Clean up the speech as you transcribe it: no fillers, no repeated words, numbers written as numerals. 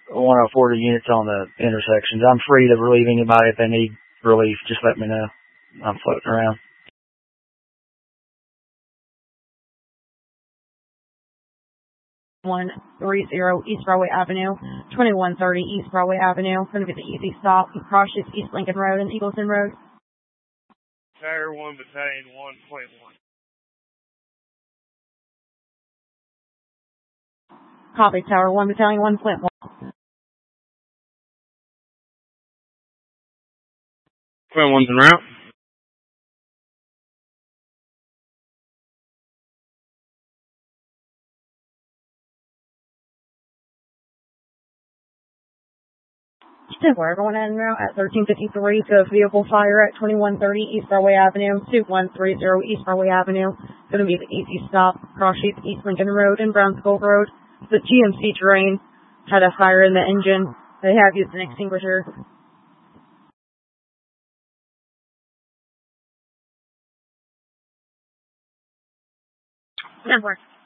one of 40 units on the intersections. I'm free to relieve anybody if they need relief. Just let me know. I'm floating around. 130 East Broadway Avenue, 2130 East Broadway Avenue. Going to be the easy stop across East Lincoln Road and Eagleton Road. Tower 1 Battalion 1.1. Copy, Tower 1 Battalion 1.1. Point 1's en route. We're going en route at 1353 to vehicle fire at 2130 East Broadway Avenue, 2130 East Broadway Avenue. Going to be the easy stop across East Lincoln Road and Brown School Road. The GMC Terrain had a fire in the engine. They have used an extinguisher. Network.